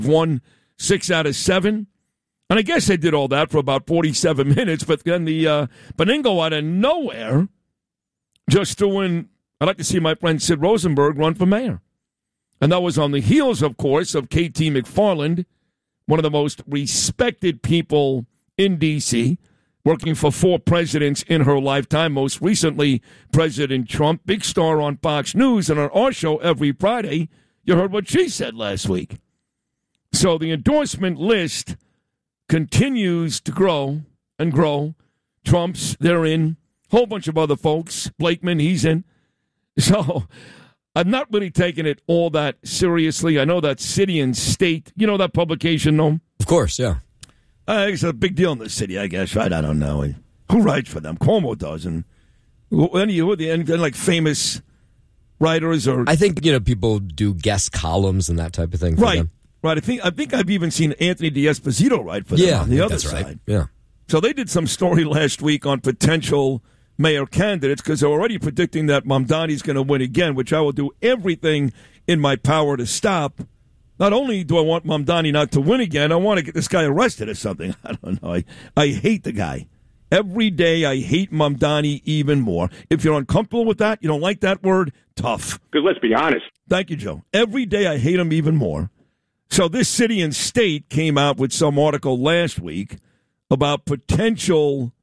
won 6 out of 7. And I guess they did all that for about 47 minutes, but then the Benigno out of nowhere just threw in, I'd like to see my friend Sid Rosenberg run for mayor. And that was on the heels, of course, of K.T. McFarland, one of the most respected people in D.C., working for 4 presidents in her lifetime, most recently President Trump, big star on Fox News, and on our show every Friday, you heard what she said last week. So the endorsement list continues to grow and grow. Trump's, they're in. A whole bunch of other folks. Blakeman, he's in. So I'm not really taking it all that seriously. I know that City and State, you know that publication, no? Of course, yeah. It's a big deal in the city, I guess, right? I don't know. Who writes for them? Cuomo does. And any like famous writers or... I think, people do guest columns and that type of thing for right. them. Right. I think I've even seen Anthony D'Esposito write for them on the other side. Right. Yeah. So they did some story last week on potential mayor candidates because they're already predicting that Mamdani's going to win again, which I will do everything in my power to stop. Not only do I want Mamdani not to win again, I want to get this guy arrested or something. I don't know. I hate the guy. Every day I hate Mamdani even more. If you're uncomfortable with that, you don't like that word, tough. Because let's be honest. Thank you, Joe. Every day I hate him even more. So this City and State came out with some article last week about potential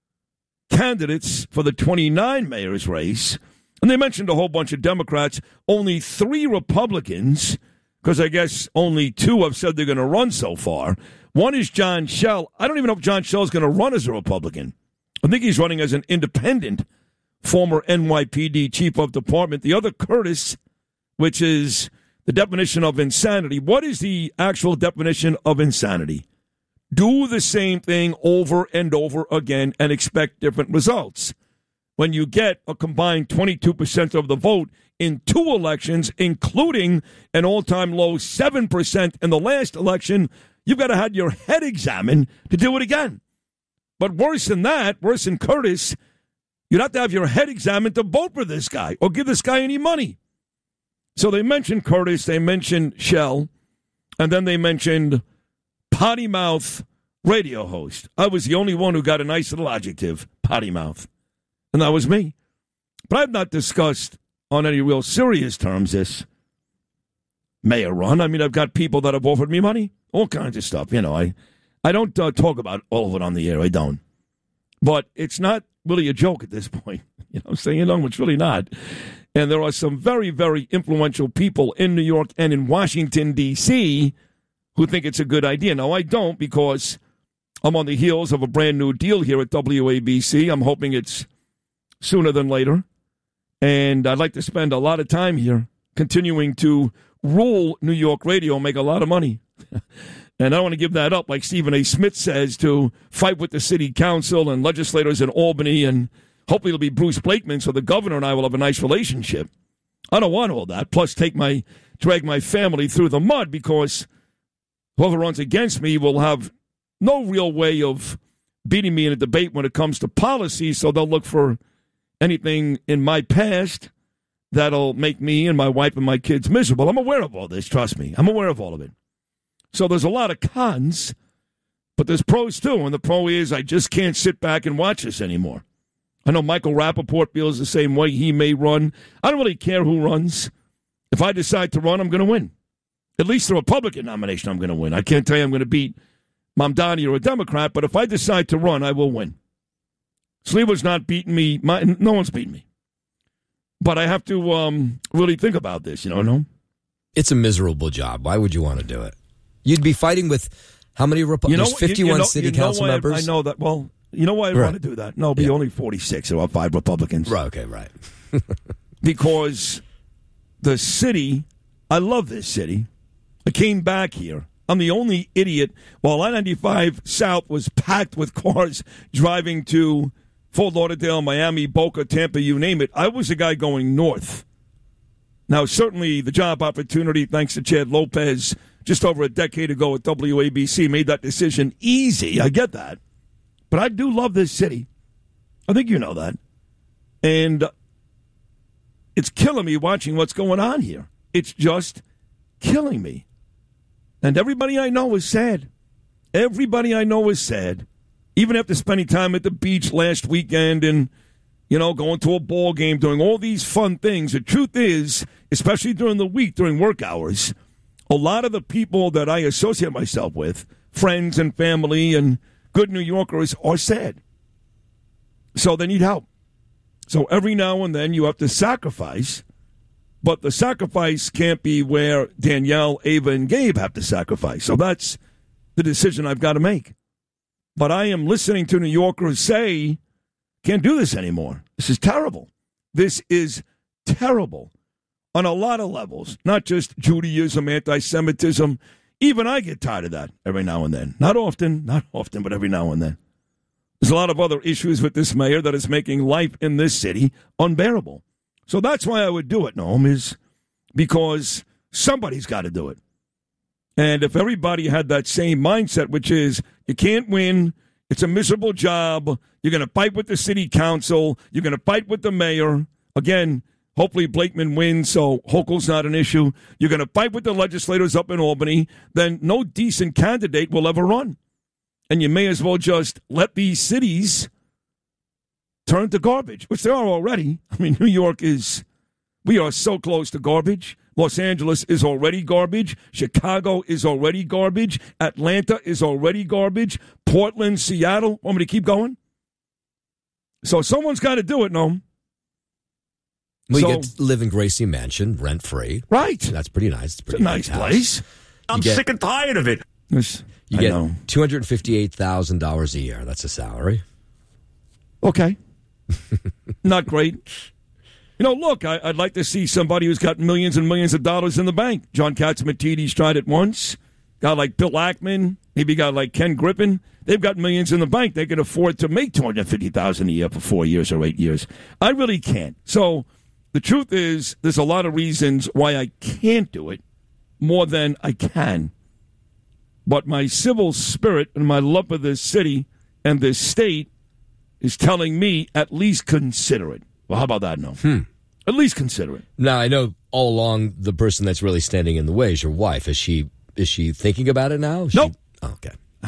candidates for the 29 mayor's race. And they mentioned a whole bunch of Democrats, only 3 Republicans, because I guess only 2 have said they're going to run so far. One is John Schell. I don't even know if John Schell is going to run as a Republican. I think he's running as an independent, former NYPD chief of department. The other, Curtis, which is the definition of insanity. What is the actual definition of insanity? Do the same thing over and over again and expect different results. When you get a combined 22% of the vote in 2 elections, including an all-time low 7% in the last election, you've got to have your head examined to do it again. But worse than that, worse than Curtis, you'd have to have your head examined to vote for this guy or give this guy any money. So they mentioned Curtis, they mentioned Schell, and then they mentioned potty mouth radio host. I was the only one who got a nice little adjective, potty mouth. And that was me. But I've not discussed on any real serious terms this mayor run. I mean, I've got people that have offered me money, all kinds of stuff. I don't talk about all of it on the air. I don't. But it's not really a joke at this point. I'm saying, it's really not. And there are some very, very influential people in New York and in Washington, D.C., who think it's a good idea. Now, I don't, because I'm on the heels of a brand new deal here at WABC. I'm hoping it's sooner than later. And I'd like to spend a lot of time here continuing to rule New York radio and make a lot of money. And I want to give that up, like Stephen A. Smith says, to fight with the city council and legislators in Albany, and hopefully it'll be Bruce Blakeman, so the governor and I will have a nice relationship. I don't want all that. Plus, drag my family through the mud, because whoever runs against me will have no real way of beating me in a debate when it comes to policy, so they'll look for anything in my past that'll make me and my wife and my kids miserable. I'm aware of all this, trust me. I'm aware of all of it. So there's a lot of cons, but there's pros too, and the pro is I just can't sit back and watch this anymore. I know Michael Rappaport feels the same way. He may run. I don't really care who runs. If I decide to run, I'm going to win. At least the Republican nomination, I'm going to win. I can't tell you I'm going to beat Mamdani or a Democrat, but if I decide to run, I will win. Sliwa's not beating me. No one's beating me. But I have to really think about this, no? It's a miserable job. Why would you want to do it? You'd be fighting with how many Republicans? 51 city council members? I know that. Well, you know why I'd want to do that? No, it'll be only 46. There are 5 Republicans. Right, okay, right. Because the city, I love this city. I came back here. I'm the only idiot. While I-95 South was packed with cars driving to Fort Lauderdale, Miami, Boca, Tampa, you name it, I was the guy going north. Now, certainly the job opportunity, thanks to Chad Lopez, just over a decade ago at WABC, made that decision easy. I get that. But I do love this city. I think you know that. And it's killing me watching what's going on here. It's just killing me. And everybody I know is sad. Everybody I know is sad. Even after spending time at the beach last weekend and, going to a ball game, doing all these fun things, the truth is, especially during the week, during work hours, a lot of the people that I associate myself with, friends and family and good New Yorkers, are sad. So they need help. So every now and then you have to sacrifice, but the sacrifice can't be where Danielle, Ava, and Gabe have to sacrifice. So that's the decision I've got to make. But I am listening to New Yorkers say, can't do this anymore. This is terrible. This is terrible on a lot of levels, not just Judaism, anti-Semitism. Even I get tired of that every now and then. Not often, but every now and then. There's a lot of other issues with this mayor that is making life in this city unbearable. So that's why I would do it, Noam, is because somebody's got to do it. And if everybody had that same mindset, which is you can't win, it's a miserable job, you're going to fight with the city council, you're going to fight with the mayor. Again, hopefully Blakeman wins, so Hochul's not an issue. You're going to fight with the legislators up in Albany, then no decent candidate will ever run. And you may as well just let these cities turn to garbage, which they are already. I mean, New York we are so close to garbage. Los Angeles is already garbage. Chicago is already garbage. Atlanta is already garbage. Portland, Seattle. Want me to keep going? So someone's got to do it, Noam. Well, you get to live in Gracie Mansion, rent-free. Right. That's pretty nice. It's a nice place. I'm sick and tired of it. You get $258,000 a year. That's a salary. Okay. Not great. Look, I'd like to see somebody who's got millions and millions of dollars in the bank. John Catsimatidis tried it once. Guy like Bill Ackman, maybe a guy like Ken Griffin. They've got millions in the bank. They can afford to make $250,000 a year for 4 years or 8 years. I really can't. So the truth is, there's a lot of reasons why I can't do it more than I can. But my civil spirit and my love for this city and this state is telling me at least consider it. Well, how about that, no? At least consider it. Now, I know all along the person that's really standing in the way is your wife. Is she thinking about it now? Nope. Oh, okay.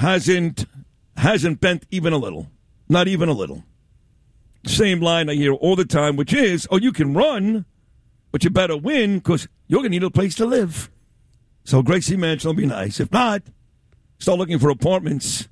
Hasn't bent even a little. Not even a little. Same line I hear all the time, which is, you can run, but you better win because you're going to need a place to live. So Gracie Mansion will be nice. If not, start looking for apartments.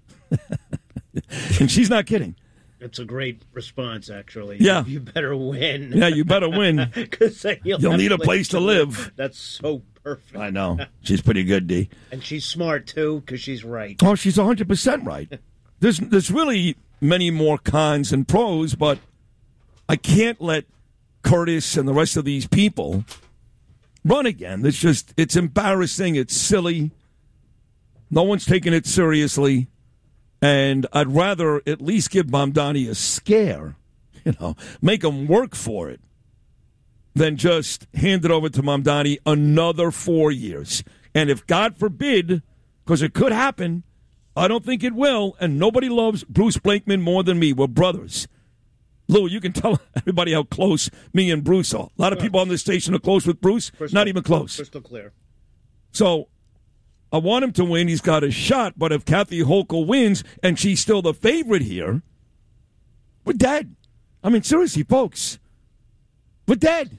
And she's not kidding. It's a great response, actually. Yeah. You better win. Yeah, you better win. Because you'll need a place to live. That's so perfect. I know. She's pretty good, D. And she's smart, too, because she's right. Oh, she's 100% right. There's really many more cons and pros, but I can't let Curtis and the rest of these people run again. It's embarrassing. It's silly. No one's taking it seriously. And I'd rather at least give Mamdani a scare, make him work for it, than just hand it over to Mamdani another 4 years. And if God forbid, because it could happen, I don't think it will, and nobody loves Bruce Blakeman more than me. We're brothers. Lou, you can tell everybody how close me and Bruce are. A lot of people on this station are close with Bruce, not even close. Crystal clear. So I want him to win. He's got a shot. But if Kathy Hochul wins and she's still the favorite here, we're dead. I mean, seriously, folks, we're dead.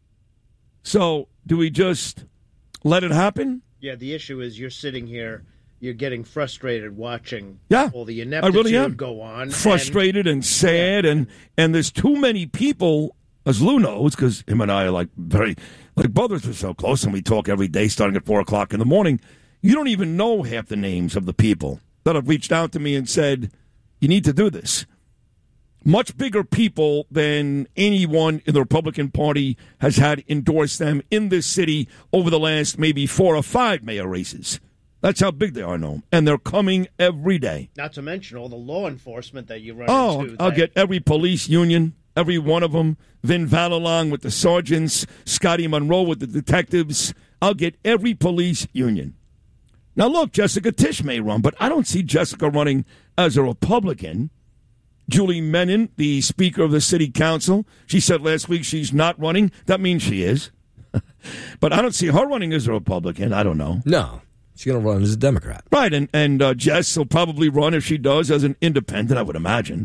So do we just let it happen? Yeah, the issue is you're sitting here, you're getting frustrated watching all the ineptitude I really am. go on. Frustrated and sad, and there's too many people, as Lou knows, because him and I are like brothers. We're so close, and we talk every day starting at 4 o'clock in the morning. You don't even know half the names of the people that have reached out to me and said, you need to do this. Much bigger people than anyone in the Republican Party has had endorse them in this city over the last maybe 4 or 5 mayor races. That's how big they are, Noam. And they're coming every day. Not to mention all the law enforcement that you run into. I'll get every police union, every one of them. Vin Valalong with the sergeants, Scotty Monroe with the detectives. I'll get every police union. Now, look, Jessica Tisch may run, but I don't see Jessica running as a Republican. Julie Menon, the Speaker of the City Council, she said last week she's not running. That means she is. But I don't see her running as a Republican. I don't know. No. She's going to run as a Democrat. Right, and Jess will probably run, if she does, as an independent, I would imagine.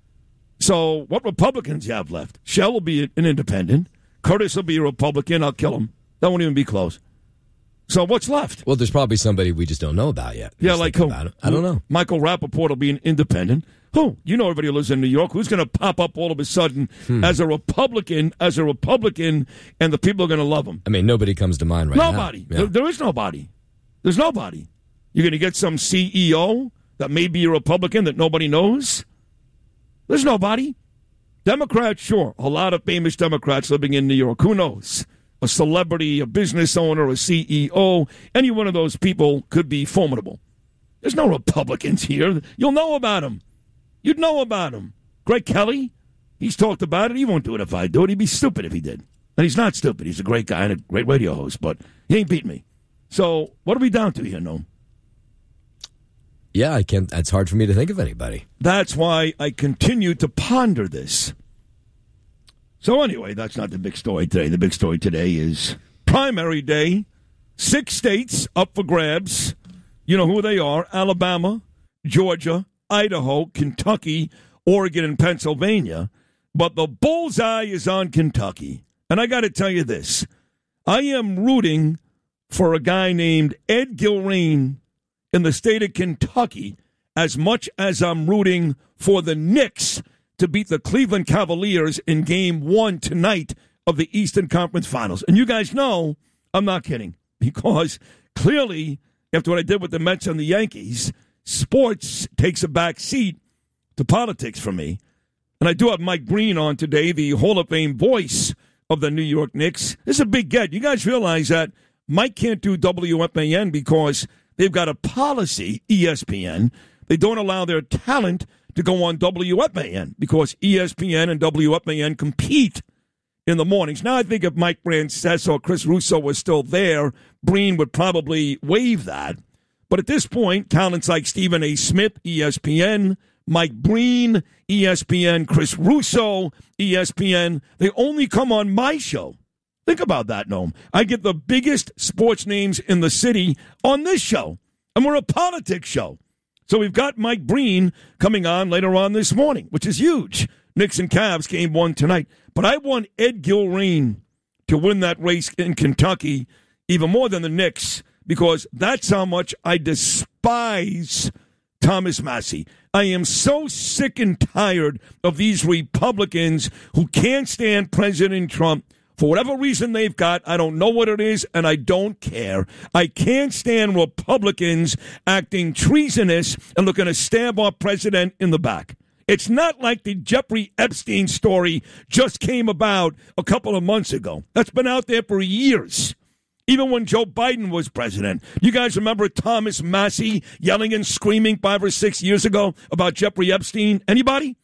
So what Republicans you have left? Shell will be an independent. Curtis will be a Republican. I'll kill him. That won't even be close. So what's left? Well, there's probably somebody we just don't know about yet. Yeah, like who? I don't know. Michael Rappaport will be an independent. Who? You know everybody who lives in New York. Who's going to pop up all of a sudden as a Republican, and the people are going to love him? I mean, nobody comes to mind right now. Nobody. Yeah. There is nobody. There's nobody. You're going to get some CEO that may be a Republican that nobody knows? There's nobody. Democrats, sure. A lot of famous Democrats living in New York. Who knows? A celebrity, a business owner, a CEO, any one of those people could be formidable. There's no Republicans here. You'll know about them. You'd know about them. Greg Kelly, he's talked about it. He won't do it if I do it. He'd be stupid if he did. And he's not stupid. He's a great guy and a great radio host, but he ain't beat me. So what are we down to here, Noam? Yeah, I can't. It's hard for me to think of anybody. That's why I continue to ponder this. So anyway, that's not the big story today. The big story today is primary day. 6 states up for grabs. You know who they are: Alabama, Georgia, Idaho, Kentucky, Oregon, and Pennsylvania. But the bullseye is on Kentucky. And I got to tell you this. I am rooting for a guy named Ed Gilrain in the state of Kentucky as much as I'm rooting for the Knicks to beat the Cleveland Cavaliers in Game 1 tonight of the Eastern Conference Finals. And you guys know I'm not kidding, because clearly, after what I did with the Mets and the Yankees, sports takes a back seat to politics for me. And I do have Mike Breen on today, the Hall of Fame voice of the New York Knicks. This is a big get. You guys realize that Mike can't do WFAN because they've got a policy, ESPN. They don't allow their talent to go on WFAN because ESPN and WFAN compete in the mornings. Now, I think if Mike Francesa or Chris Russo was still there, Breen would probably waive that. But at this point, talents like Stephen A. Smith, ESPN, Mike Breen, ESPN, Chris Russo, ESPN, they only come on my show. Think about that, Noam. I get the biggest sports names in the city on this show, and we're a politics show. So we've got Mike Breen coming on later on this morning, which is huge. Knicks and Cavs Game 1 tonight. But I want Ed Gilrain to win that race in Kentucky even more than the Knicks, because that's how much I despise Thomas Massie. I am so sick and tired of these Republicans who can't stand President Trump. For whatever reason they've got, I don't know what it is, and I don't care. I can't stand Republicans acting treasonous and looking to stab our president in the back. It's not like the Jeffrey Epstein story just came about a couple of months ago. That's been out there for years, even when Joe Biden was president. You guys remember Thomas Massie yelling and screaming 5 or 6 years ago about Jeffrey Epstein? Anybody?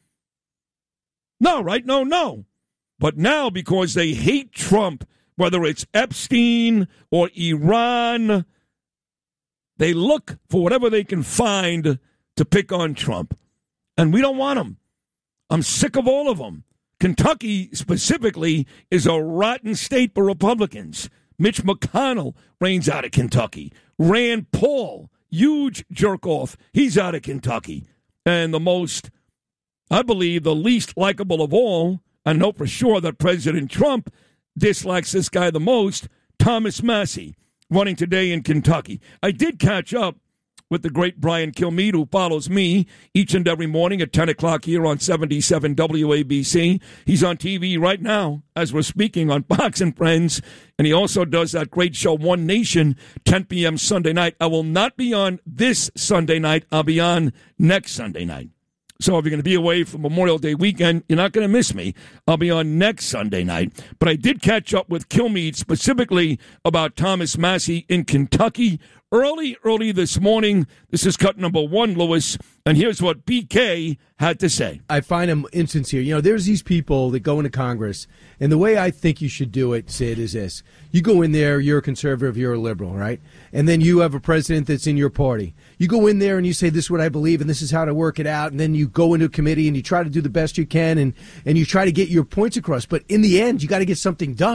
No, right? No. But now, because they hate Trump, whether it's Epstein or Iran, they look for whatever they can find to pick on Trump. And we don't want them. I'm sick of all of them. Kentucky, specifically, is a rotten state for Republicans. Mitch McConnell reigns out of Kentucky. Rand Paul, huge jerk-off, he's out of Kentucky. And the most, I believe, the least likable of all, I know for sure that President Trump dislikes this guy the most, Thomas Massie, running today in Kentucky. I did catch up with the great Brian Kilmeade, who follows me each and every morning at 10 o'clock here on 77 WABC. He's on TV right now as we're speaking on Fox and Friends, and he also does that great show, One Nation, 10 p.m. Sunday night. I will not be on this Sunday night. I'll be on next Sunday night. So if you're going to be away for Memorial Day weekend, you're not going to miss me. I'll be on next Sunday night. But I did catch up with Kilmeade specifically about Thomas Massie in Kentucky early this morning. This is cut number 1, Lewis. And here's what BK had to say. I find him insincere. You know, there's these people that go into Congress, and the way I think you should do it, Sid, is this. You go in there, you're a conservative, you're a liberal, right? And then you have a president that's in your party. You go in there and you say, this is what I believe, and this is how to work it out, and then you go into a committee and you try to do the best you can, and you try to get your points across. But in the end, you got to get something done.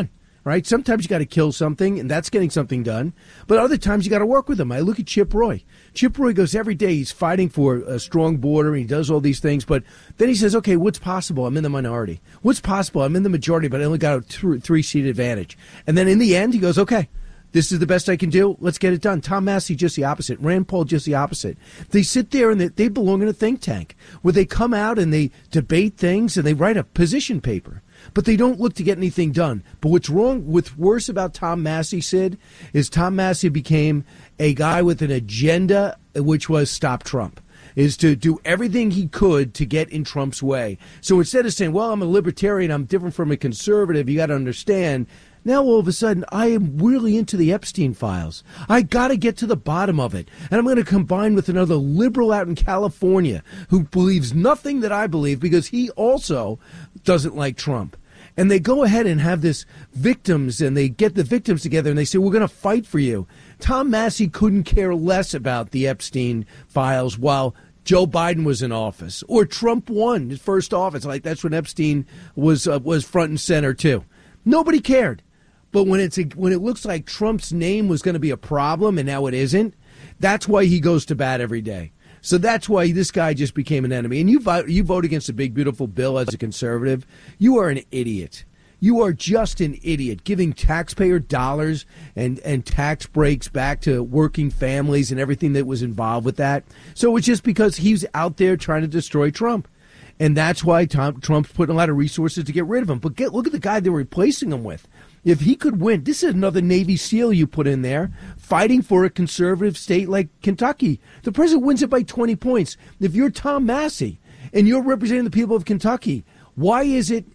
right? Sometimes you got to kill something, and that's getting something done. But other times you got to work with them. I look at Chip Roy. Chip Roy goes every day. He's fighting for a strong border. And he does all these things. But then he says, okay, what's possible? I'm in the minority. What's possible? I'm in the majority, but I only got a 3-seat advantage. And then in the end, he goes, okay, this is the best I can do. Let's get it done. Tom Massie, just the opposite. Rand Paul, just the opposite. They sit there and they belong in a think tank where they come out and they debate things and they write a position paper. But they don't look to get anything done. But what's worse about Tom Massie, Sid, is Tom Massie became a guy with an agenda, which was stop Trump, is to do everything he could to get in Trump's way. So instead of saying, well, I'm a libertarian, I'm different from a conservative, you got to understand, now all of a sudden I am really into the Epstein files. I got to get to the bottom of it. And I'm going to combine with another liberal out in California who believes nothing that I believe because he also doesn't like Trump. And they go ahead and have this victims, and they get the victims together, and they say, we're going to fight for you. Tom Massie couldn't care less about the Epstein files while Joe Biden was in office, or Trump won his first office. Like, that's when Epstein was front and center, too. Nobody cared. But when it looks like Trump's name was going to be a problem, and now it isn't, that's why he goes to bat every day. So that's why this guy just became an enemy. And you vote against a big, beautiful bill as a conservative. You are an idiot. You are just an idiot, giving taxpayer dollars and tax breaks back to working families and everything that was involved with that. So it's just because he's out there trying to destroy Trump. And that's why Trump's putting a lot of resources to get rid of him. But look at the guy they're replacing him with. If he could win, this is another Navy SEAL you put in there, fighting for a conservative state like Kentucky. The president wins it by 20 points. If you're Tom Massie and you're representing the people of Kentucky, why is it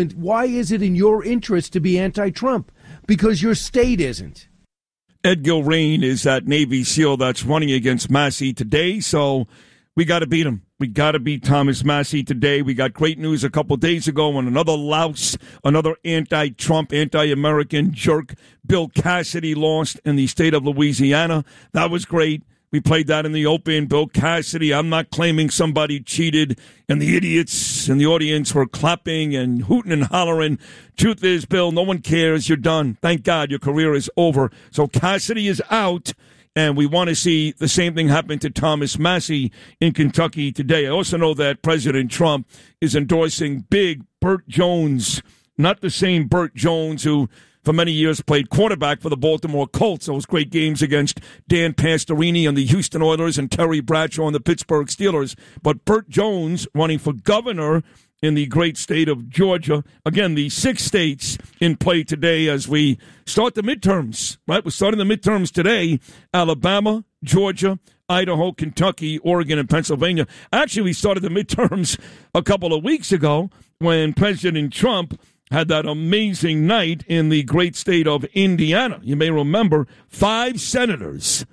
in your interest to be anti-Trump? Because your state isn't. Ed Gilrain is that Navy SEAL that's running against Massie today, so we got to beat him. We got to beat Thomas Massie today. We got great news a couple days ago when another louse, another anti-Trump, anti-American jerk, Bill Cassidy, lost in the state of Louisiana. That was great. We played that in the open. Bill Cassidy, I'm not claiming somebody cheated, and the idiots in the audience were clapping and hooting and hollering. Truth is, Bill, no one cares. You're done. Thank God your career is over. So Cassidy is out. And we want to see the same thing happen to Thomas Massie in Kentucky today. I also know that President Trump is endorsing big Burt Jones, not the same Burt Jones who for many years played quarterback for the Baltimore Colts. Those great games against Dan Pastorini and the Houston Oilers and Terry Bradshaw and the Pittsburgh Steelers. But Burt Jones running for governor in the great state of Georgia. Again, the 6 states in play today as we start the midterms, right? We're starting the midterms today. Alabama, Georgia, Idaho, Kentucky, Oregon, and Pennsylvania. Actually, we started the midterms a couple of weeks ago when President Trump had that amazing night in the great state of Indiana. You may remember 5 senators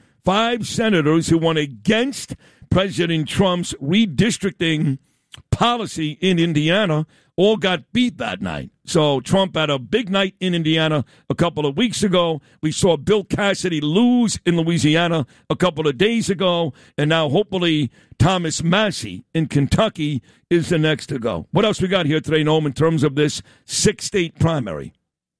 who went against President Trump's redistricting policy in Indiana all got beat that night. So Trump had a big night in Indiana a couple of weeks ago. We saw Bill Cassidy lose in Louisiana a couple of days ago. And now hopefully Thomas Massie in Kentucky is the next to go. What else we got here today, Noam, in terms of this 6-state primary?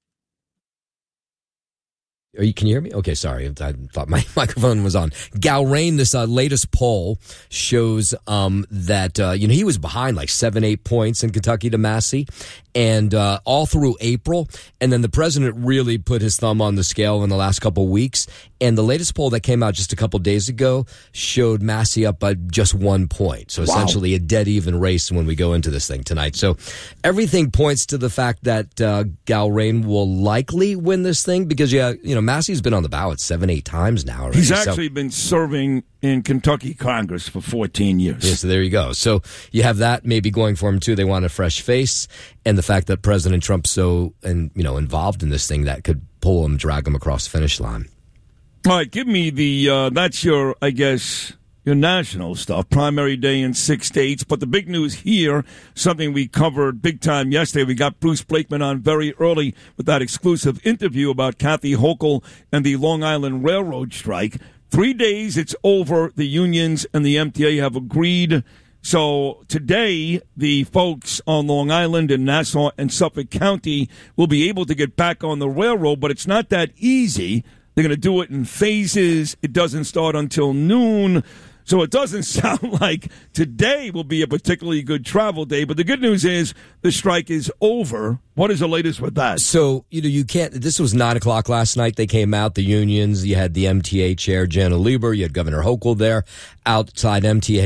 Can you hear me? Okay, sorry. I thought my microphone was on. Gilrain, this latest poll shows that he was behind like 7-8 points in Kentucky to Massie, and all through April. And then the president really put his thumb on the scale in the last couple of weeks. And the latest poll that came out just a couple days ago showed Massie up by just 1 point. So essentially a dead even race when we go into this thing tonight. So everything points to the fact that Gilrain will likely win this thing because, Massie's been on the ballot 7-8 times now already. He's actually been serving in Kentucky Congress for 14 years. Yeah, so there you go. So you have that maybe going for him, too. They want a fresh face. And the fact that President Trump's so involved in this thing, that could pull him, drag him across the finish line. All right, give me the, that's your, I guess, your national stuff, primary day in 6 states. But the big news here, something we covered big time yesterday, we got Bruce Blakeman on very early with that exclusive interview about Kathy Hochul and the Long Island Railroad strike. 3 days, it's over. The unions and the MTA have agreed So today, the folks on Long Island and Nassau and Suffolk County will be able to get back on the railroad, but it's not that easy. They're going to do it in phases. It doesn't start until noon. So it doesn't sound like today will be a particularly good travel day. But the good news is the strike is over. What is the latest with that? So, you can't. This was 9 o'clock last night. They came out, the unions. You had the MTA chair, Jana Lieber. You had Governor Hochul there outside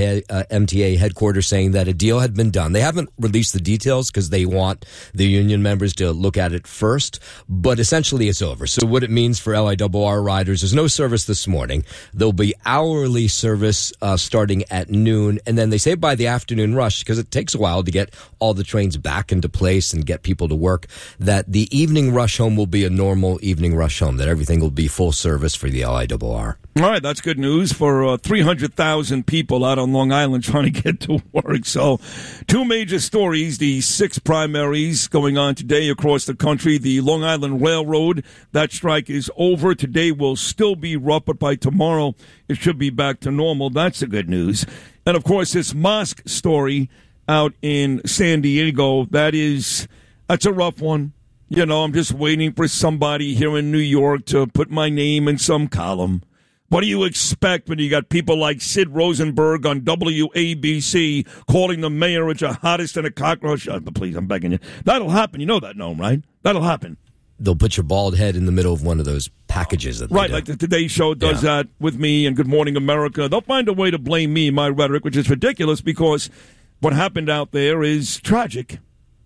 MTA headquarters saying that a deal had been done. They haven't released the details because they want the union members to look at it first. But essentially, it's over. So what it means for LIRR riders, there's no service this morning. There'll be hourly service starting at noon. And then they say by the afternoon rush, because it takes a while to get all the trains back into place and get people to work, that the evening rush home will be a normal evening rush home, that everything will be full service for the LIRR. All right, that's good news for 300,000 people out on Long Island trying to get to work. So, two major stories, the 6 primaries going on today across the country. The Long Island Railroad, that strike is over. Today will still be rough, but by tomorrow it should be back to normal. That's the good news. And, of course, this mosque story out in San Diego, that's a rough one. I'm just waiting for somebody here in New York to put my name in some column. What do you expect when you got people like Sid Rosenberg on WABC calling the mayor a jihadist and a cockroach? Please, I'm begging you. That'll happen. You know that, Noam, right? That'll happen. They'll put your bald head in the middle of one of those packages. Right, like the Today Show does that with me and Good Morning America. They'll find a way to blame me, my rhetoric, which is ridiculous because what happened out there is tragic.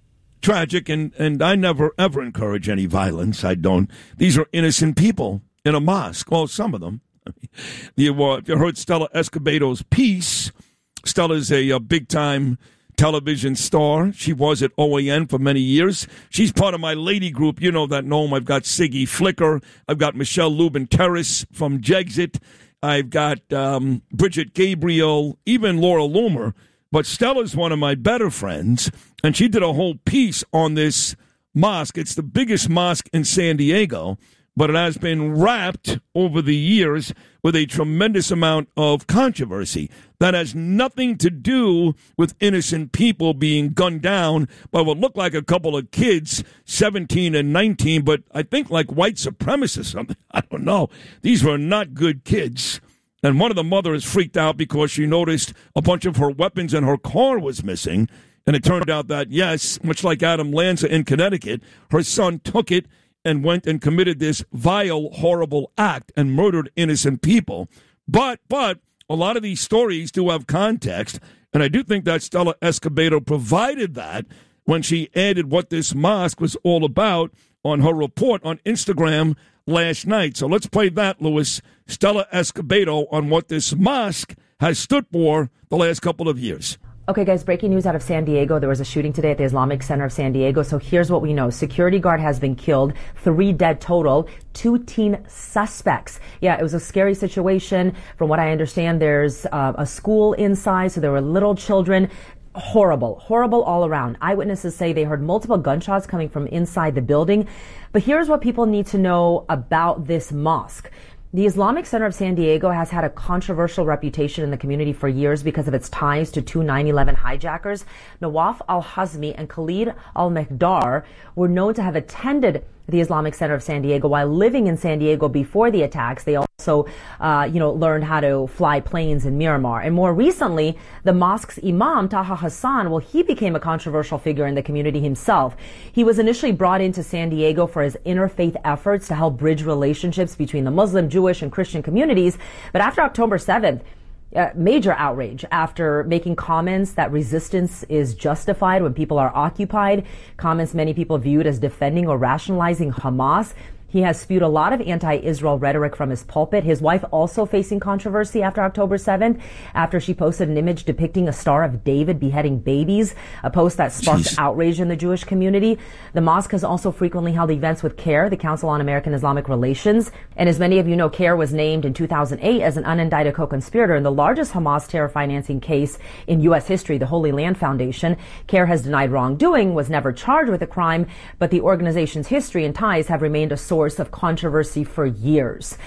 Tragic, and I never, ever encourage any violence. I don't. These are innocent people in a mosque. Well, some of them. You heard Stella Escobedo's piece. Stella's a big-time television star. She was at OAN for many years. She's part of my lady group. You know that, Noam. I've got Siggy Flicker. I've got Michelle Lubin-Terrace from Jexit. I've got Bridget Gabriel, even Laura Loomer. But Stella's one of my better friends, and she did a whole piece on this mosque. It's the biggest mosque in San Diego, but it has been wrapped over the years with a tremendous amount of controversy. That has nothing to do with innocent people being gunned down by what looked like a couple of kids, 17 and 19, but I think like white supremacists or something. I don't know. These were not good kids. And one of the mothers freaked out because she noticed a bunch of her weapons in her car was missing. And it turned out that, yes, much like Adam Lanza in Connecticut, her son took it and went and committed this vile, horrible act and murdered innocent people. But a lot of these stories do have context, and I do think that Stella Escobedo provided that when she added what this mosque was all about on her report on Instagram last night. So let's play that, Louis. Stella Escobedo on what this mosque has stood for the last couple of years. Okay, guys, breaking news out of San Diego. There was a shooting today at the Islamic Center of San Diego. So here's what we know. Security guard has been killed. 3 dead total. 2 teen suspects. Yeah, it was a scary situation. From what I understand, there's a school inside, so there were little children. Horrible all around. Eyewitnesses say they heard multiple gunshots coming from inside the building. But here's what people need to know about this mosque. The Islamic Center of San Diego has had a controversial reputation in the community for years because of its ties to 2 9/11 hijackers. Nawaf al-Hazmi and Khalid al-Mekdar were known to have attended the Islamic Center of San Diego while living in San Diego before the attacks. They also, learned how to fly planes in Miramar. And more recently, the mosque's imam, Taha Hassan, he became a controversial figure in the community himself. He was initially brought into San Diego for his interfaith efforts to help bridge relationships between the Muslim, Jewish, and Christian communities. But after October 7th, major outrage after making comments that resistance is justified when people are occupied, comments many people viewed as defending or rationalizing Hamas. He has spewed a lot of anti-Israel rhetoric from his pulpit. His wife also facing controversy after October 7th, after she posted an image depicting a Star of David beheading babies, a post that sparked outrage in the Jewish community. The mosque has also frequently held events with CAIR, the Council on American Islamic Relations. And as many of you know, CAIR was named in 2008 as an unindicted co-conspirator in the largest Hamas terror financing case in U.S. history, the Holy Land Foundation. CAIR has denied wrongdoing, was never charged with a crime, but the organization's history and ties have remained a source of controversy for years.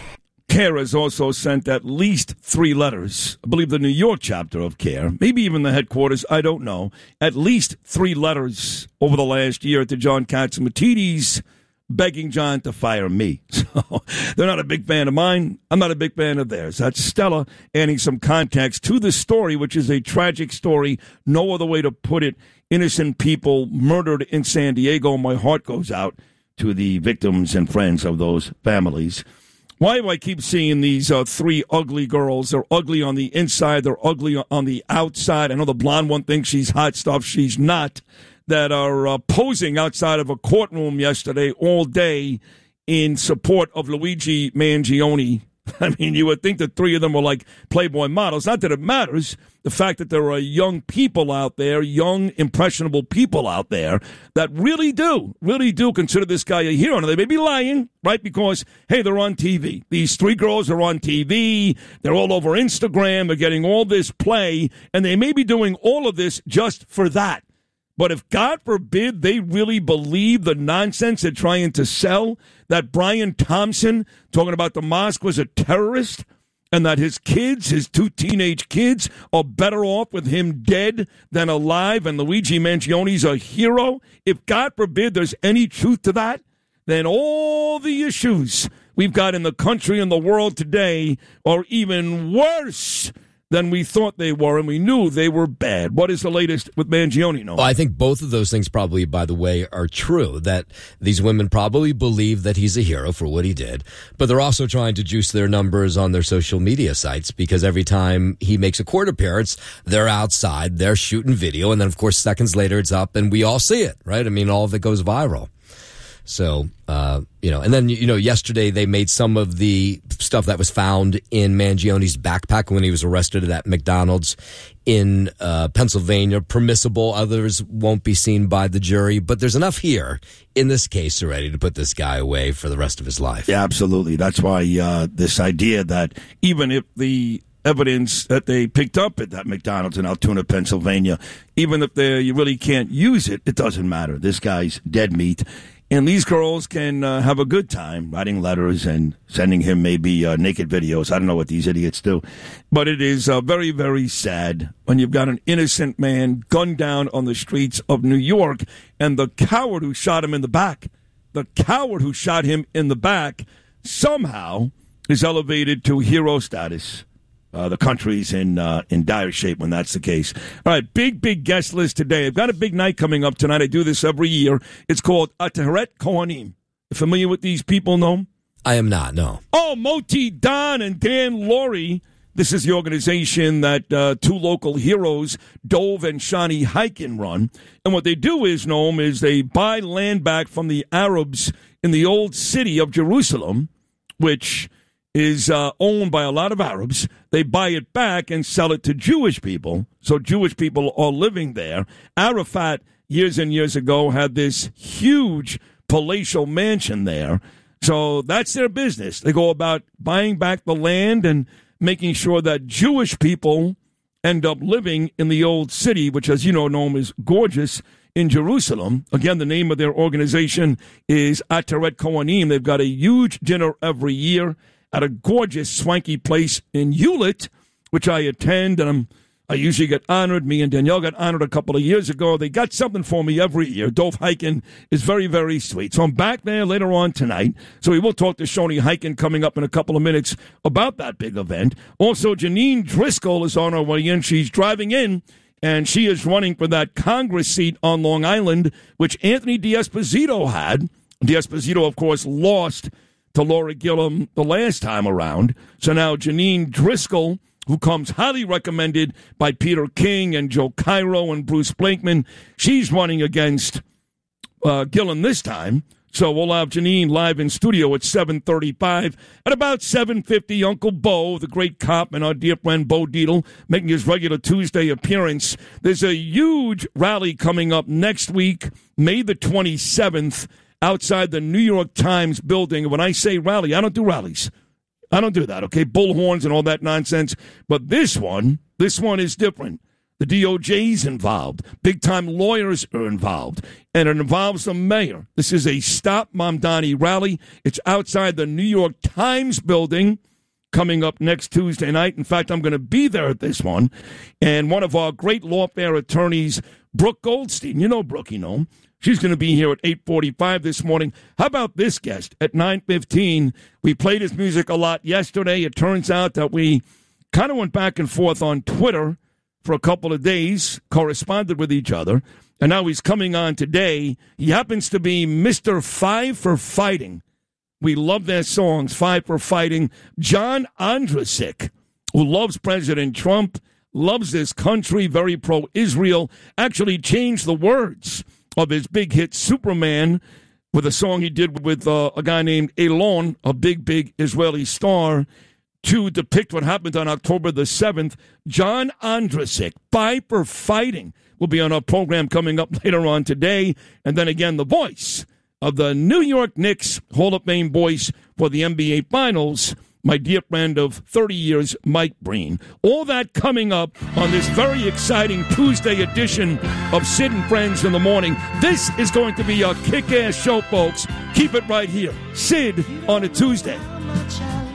CARE has also sent at least 3 letters. I believe the New York chapter of CARE, maybe even the headquarters, I don't know. At least 3 letters over the last year to John Catsimatidis begging John to fire me. So they're not a big fan of mine. I'm not a big fan of theirs. That's Stella adding some context to the story, which is a tragic story. No other way to put it. Innocent people murdered in San Diego. My heart goes out to the victims and friends of those families. Why do I keep seeing these 3 ugly girls? They're ugly on the inside. They're ugly on the outside. I know the blonde one thinks she's hot stuff. She's not. That are posing outside of a courtroom yesterday all day in support of Luigi Mangione. I mean, you would think that 3 of them were like Playboy models. Not that it matters. The fact that there are young people out there, young, impressionable people out there that really do consider this guy a hero. Now, they may be lying, right? Because, hey, they're on TV. These 3 girls are on TV. They're all over Instagram. They're getting all this play. And they may be doing all of this just for that. But if, God forbid, they really believe the nonsense they're trying to sell, that Brian Thompson, talking about the mosque, was a terrorist, and that his kids, his 2 teenage kids, are better off with him dead than alive, and Luigi Mangione's a hero, if, God forbid, there's any truth to that, then all the issues we've got in the country and the world today are even worse than we thought they were, and we knew they were bad. What is the latest with Mangione? No, well, I think both of those things probably, by the way, are true, that these women probably believe that he's a hero for what he did, but they're also trying to juice their numbers on their social media sites, because every time he makes a court appearance, they're outside, they're shooting video, and then, of course, seconds later it's up, and we all see it, right? I mean, all of it goes viral. So, and then, yesterday they made some of the stuff that was found in Mangione's backpack when he was arrested at that McDonald's in Pennsylvania permissible. Others won't be seen by the jury. But there's enough here in this case already to put this guy away for the rest of his life. Yeah, absolutely. That's why this idea that even if the evidence that they picked up at that McDonald's in Altoona, Pennsylvania, even if you really can't use it, it doesn't matter. This guy's dead meat. And these girls can have a good time writing letters and sending him maybe naked videos. I don't know what these idiots do. But it is very, very sad when you've got an innocent man gunned down on the streets of New York, and the coward who shot him in the back, somehow is elevated to hero status. The country's in dire shape when that's the case. All right, big guest list today. I've got a big night coming up tonight. I do this every year. It's called Ateret Kohanim. You familiar with these people, Noam? I am not, no. Oh, Moti Don and Dan Laurie. This is the organization that 2 local heroes, Dov and Shani Heiken, run. And what they do is, Noam, is they buy land back from the Arabs in the old city of Jerusalem, which is owned by a lot of Arabs. They buy it back and sell it to Jewish people. So Jewish people are living there. Arafat, years and years ago, had this huge palatial mansion there. So that's their business. They go about buying back the land and making sure that Jewish people end up living in the old city, which, as you know, Noam, is gorgeous, in Jerusalem. Again, the name of their organization is Ateret Kohanim. They've got a huge dinner every year at a gorgeous, swanky place in Hewlett, which I attend, and I usually get honored. Me and Danielle got honored a couple of years ago. They got something for me every year. Dov Heiken is very, very sweet. So I'm back there later on tonight. So we will talk to Shoni Heiken coming up in a couple of minutes about that big event. Also, Janine Driscoll is on her way in. She's driving in, and she is running for that Congress seat on Long Island, which Anthony D'Esposito had. D'Esposito, of course, lost to Laura Gillum the last time around. So now Janine Driscoll, who comes highly recommended by Peter King and Joe Cairo and Bruce Blankman, she's running against Gillum this time. So we'll have Janine live in studio at 7:35. At about 7:50, Uncle Bo, the great cop, and our dear friend Bo Dietl, making his regular Tuesday appearance. There's a huge rally coming up next week, May the 27th, outside the New York Times building. When I say rally, I don't do rallies. I don't do that, okay? Bullhorns and all that nonsense. But this one is different. The DOJ's involved. Big-time lawyers are involved. And it involves the mayor. This is a Stop Mamdani rally. It's outside the New York Times building. coming up next Tuesday night. In fact, I'm going to be there at this one. And one of our great lawfare attorneys, Brooke Goldstein, you know Brooke, she's going to be here at 8:45 this morning. How about this guest at 9:15? We played his music a lot yesterday. It turns out that we kind of went back and forth on Twitter for a couple of days, corresponded with each other, and now he's coming on today. He happens to be Mr. Five for Fighting. We love their songs, Five for Fighting. John Ondrasik, who loves President Trump, loves this country, very pro-Israel, actually changed the words of his big hit Superman with a song he did with a guy named Elon, a big Israeli star, to depict what happened on October the 7th. John Ondrasik, Five for Fighting, will be on our program coming up later on today. And then again, the voice of the New York Knicks, Hall of Fame voice for the NBA Finals, my dear friend of 30 years, Mike Breen. All that coming up on this very exciting Tuesday edition of Sid and Friends in the Morning. This is going to be a kick-ass show, folks. Keep it right here. Sid on a Tuesday.